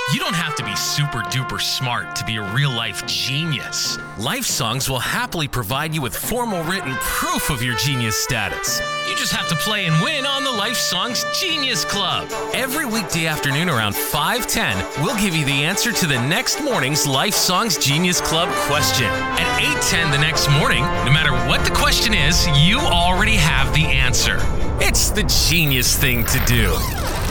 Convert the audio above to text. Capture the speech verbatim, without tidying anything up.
You don't have to be super duper smart to be a real life genius. Life Songs will happily provide you with formal written proof of your genius status. You just have to play and win on the Life Songs Genius Club. Every weekday afternoon around five ten, we'll give you the answer to the next morning's Life Songs Genius Club question. At eight ten the next morning, no matter what the question is, you already have the answer. It's the genius thing to do.